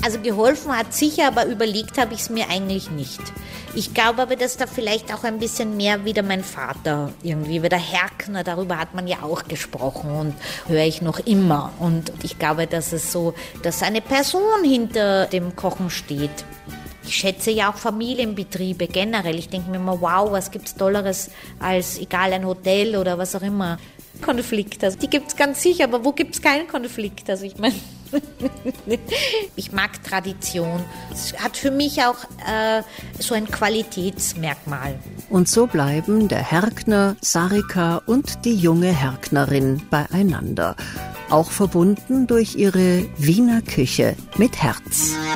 Also geholfen hat sicher, aber überlegt habe ich es mir eigentlich nicht. Ich glaube aber, dass da vielleicht auch ein bisschen mehr wieder mein Vater irgendwie, wie der Herkner, darüber hat man ja auch gesprochen und höre ich noch immer. Und ich glaube, dass es so, dass eine Person hinter dem Kochen steht. Ich schätze ja auch Familienbetriebe generell. Ich denke mir immer, wow, was gibt's Tolleres als, egal, ein Hotel oder was auch immer. Konflikt, also die gibt's ganz sicher, aber wo gibt's keinen Konflikt? Also ich meine, ich mag Tradition. Es hat für mich auch so ein Qualitätsmerkmal. Und so bleiben der Herkner, Sarika und die junge Herknerin beieinander. Auch verbunden durch ihre Wiener Küche mit Herz.